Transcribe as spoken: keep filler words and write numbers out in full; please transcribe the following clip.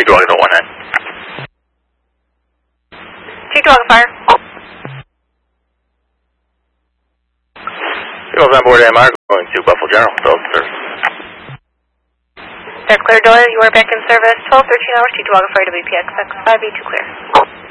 Dog one nine. Chief Dog Fire. Eagles on board A M R going to Buffalo General, Delta service. That's clear, Doyle. You are back in service. twelve thirteen hours, Chief Dog Fire, W P X X five eight two clear.